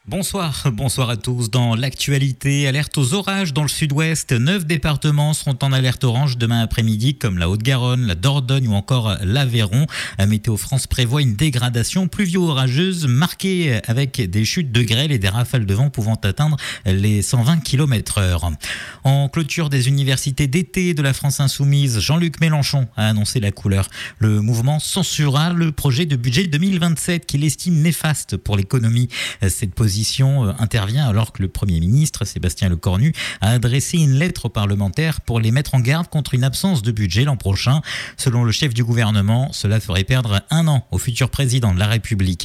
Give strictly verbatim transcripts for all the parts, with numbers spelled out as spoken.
Bonsoir, bonsoir à tous. Dans l'actualité, alerte aux orages dans le sud-ouest. Neuf départements seront en alerte orange demain après-midi, comme la Haute-Garonne, la Dordogne ou encore l'Aveyron. Météo France prévoit une dégradation pluvio-orageuse marquée avec des chutes de grêle et des rafales de vent pouvant atteindre les cent vingt kilomètres heure. En clôture des universités d'été de la France insoumise, Jean-Luc Mélenchon a annoncé la couleur. Le mouvement censurera le projet de budget deux mille vingt-sept qu'il estime néfaste pour l'économie. Cette position intervient alors que le Premier ministre, Sébastien Lecornu, a adressé une lettre aux parlementaires pour les mettre en garde contre une absence de budget l'an prochain. Selon le chef du gouvernement, cela ferait perdre un an au futur président de la République.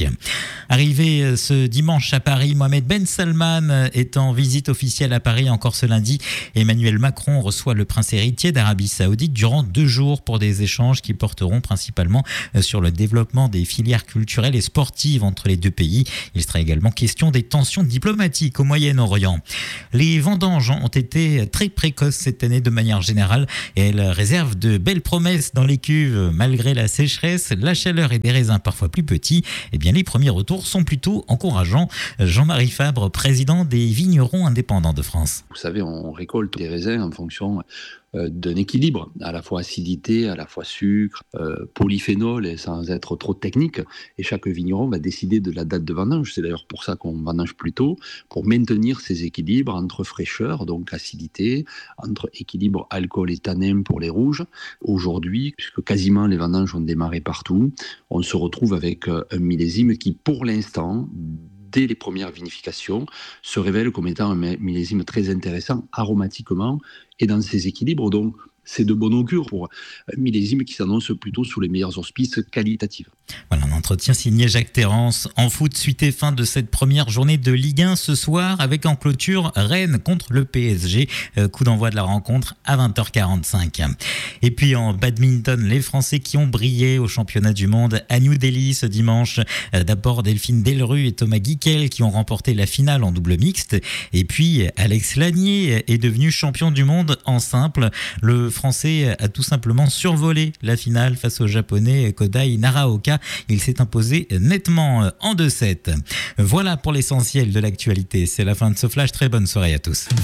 Arrivé ce dimanche à Paris, Mohamed Ben Salman est en visite officielle à Paris encore ce lundi. Emmanuel Macron reçoit le prince héritier d'Arabie Saoudite durant deux jours pour des échanges qui porteront principalement sur le développement des filières culturelles et sportives entre les deux pays. Il sera également question des tensions diplomatiques au Moyen-Orient. Les vendanges ont été très précoces cette année de manière générale et elles réservent de belles promesses dans les cuves. Malgré la sécheresse, la chaleur et des raisins parfois plus petits, eh bien les premiers retours sont plutôt encourageants. Jean-Marie Fabre, président des vignerons indépendants de France. Vous savez, on récolte des raisins en fonction d'un équilibre, à la fois acidité, à la fois sucre, euh, polyphénol, et sans être trop technique. Et chaque vigneron va décider de la date de vendange. C'est d'ailleurs pour ça qu'on vendange plus tôt, pour maintenir ces équilibres entre fraîcheur, donc acidité, entre équilibre alcool et tanin pour les rouges. Aujourd'hui, puisque quasiment les vendanges ont démarré partout, on se retrouve avec un millésime qui, pour l'instant, dès les premières vinifications, se révèle comme étant un millésime très intéressant aromatiquement et dans ses équilibres. Donc, c'est de bon augure pour un millésime qui s'annonce plutôt sous les meilleurs auspices qualitatifs. Voilà, un entretien signé Jacques Terrance. En foot, suite et fin de cette première journée de Ligue un ce soir, avec en clôture Rennes contre le P S G. Euh, coup d'envoi de la rencontre à vingt heures quarante-cinq. Et puis en badminton, les Français qui ont brillé au championnat du monde à New Delhi ce dimanche. Euh, d'abord Delphine Delru et Thomas Guiquel qui ont remporté la finale en double mixte. Et puis Alex Lanier est devenu champion du monde en simple. Le Français a tout simplement survolé la finale face au Japonais Kodai Naraoka. Il s'est imposé nettement en deux sept. Voilà pour l'essentiel de l'actualité. C'est la fin de ce flash. Très bonne soirée à tous.